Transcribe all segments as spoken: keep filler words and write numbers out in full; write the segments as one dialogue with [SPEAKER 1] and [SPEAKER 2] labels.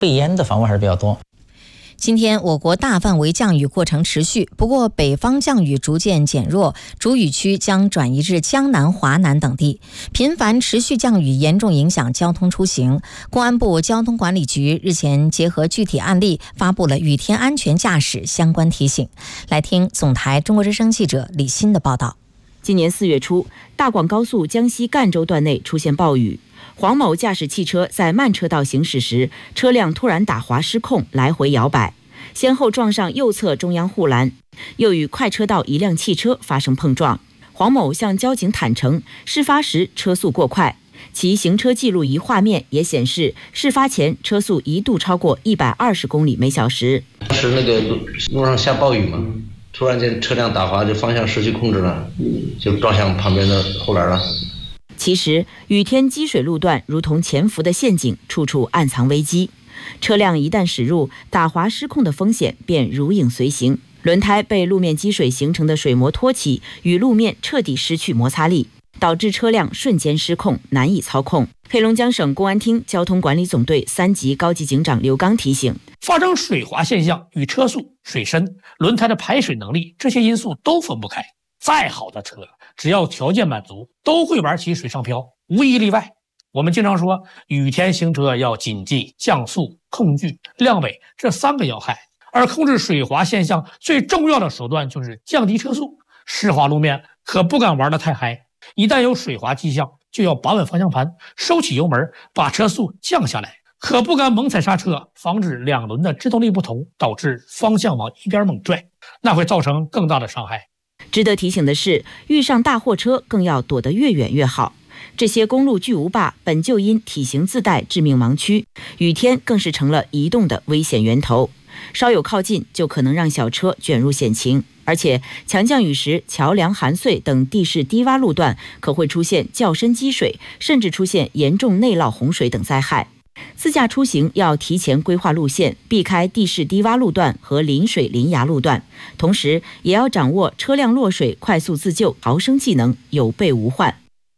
[SPEAKER 1] 备烟的房屋还是比较多。
[SPEAKER 2] 今天我国大范围降雨过程持续，不过北方降雨逐渐减弱，主雨区将转移至江南、华南等地。频繁持续降雨严重影响交通出行。公安部交通管理局日前结合具体案例，发布了雨天安全驾驶相关提醒。来听总台中国之声记者李欣的报道。
[SPEAKER 3] 今年四月初，大广高速江西赣州段内出现暴雨，黄某驾驶汽车在慢车道行驶时，车辆突然打滑失控，来回摇摆，先后撞上右侧中央护栏，又与快车道一辆汽车发生碰撞。黄某向交警坦诚，事发时车速过快，其行车记录仪画面也显示，事发前车速一度超过一百二十公里每小时。
[SPEAKER 4] 当时那个路路上下暴雨嘛，突然间车辆打滑，就方向失去控制了，就撞向旁边的护栏了。
[SPEAKER 3] 其实雨天积水路段如同潜伏的陷阱，处处暗藏危机。车辆一旦驶入，打滑失控的风险便如影随形。轮胎被路面积水形成的水膜托起，与路面彻底失去摩擦力，导致车辆瞬间失控，难以操控。黑龙江省公安厅交通管理总队三级高级警长刘刚提醒，
[SPEAKER 5] 发生水滑现象与车速、水深、轮胎的排水能力这些因素都分不开。再好的车，只要条件满足，都会玩起水上漂，无一例外。我们经常说，雨天行车要谨记降速、控距、亮尾这三个要害，而控制水滑现象最重要的手段就是降低车速。湿滑路面可不敢玩得太嗨，一旦有水滑迹象，就要把稳方向盘，收起油门，把车速降下来，可不敢猛踩刹车，防止两轮的制动力不同，导致方向往一边猛拽，那会造成更大的伤害。
[SPEAKER 3] 值得提醒的是，遇上大货车更要躲得越远越好。这些公路巨无霸本就因体型自带致命盲区，雨天更是成了移动的危险源头，稍有靠近就可能让小车卷入险情。而且强降雨时，桥梁含碎等地势低洼路段可会出现较深积水，甚至出现严重内涝洪水等灾害。自驾出行要提前规划路线，避开地势低洼路段和临水临崖路段，同时也要掌握车辆落水快速自救逃生技能，有备无患。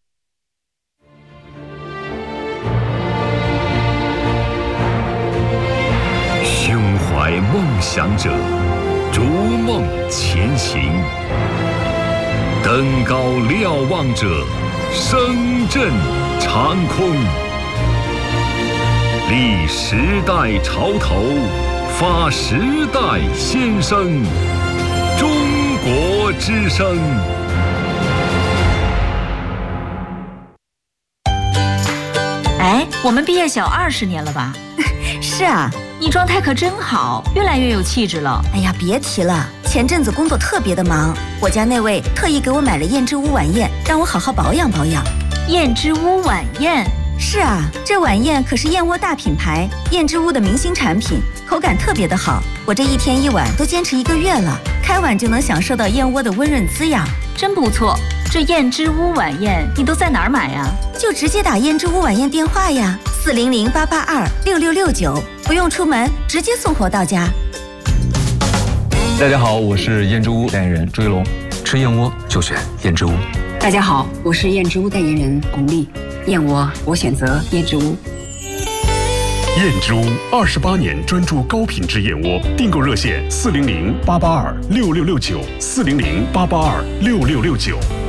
[SPEAKER 6] 胸怀梦想者，逐梦前行；登高瞭望者，声震长空。立时代潮头，发时代先声。中国之声。
[SPEAKER 7] 哎，我们毕业小二十年了吧？
[SPEAKER 8] 是啊，
[SPEAKER 7] 你状态可真好，越来越有气质了。
[SPEAKER 8] 哎呀，别提了，前阵子工作特别的忙，我家那位特意给我买了燕之屋晚宴，让我好好保养保养。
[SPEAKER 7] 燕之屋晚宴？
[SPEAKER 8] 是啊，这晚宴可是燕窝大品牌燕之屋的明星产品，口感特别的好。我这一天一碗都坚持一个月了，开碗就能享受到燕窝的温润滋养，
[SPEAKER 7] 真不错。这燕之屋晚宴你都在哪儿买呀？
[SPEAKER 8] 就直接打燕之屋晚宴电话呀，四零零八八二六六六九，不用出门，直接送货到家。
[SPEAKER 9] 大家好，我是燕之屋代言人朱一龙，吃燕窝就选燕之屋。
[SPEAKER 10] 大家好，我是燕之屋代言人巩俐，燕窝我选择燕之屋。
[SPEAKER 6] 燕之屋二十八年专注高品质燕窝，订购热线四零零八八二六六六九，四零零八八二六六六九。